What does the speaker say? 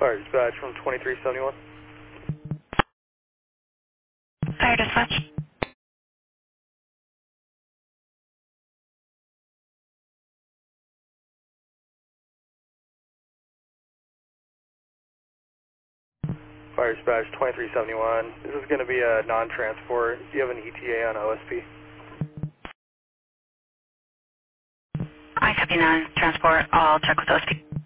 Fire dispatch from 2371. Fire dispatch. Fire dispatch 2371. This is going to be a non-transport. Do you have an ETA on OSP? I copy non-transport. I'll check with those people.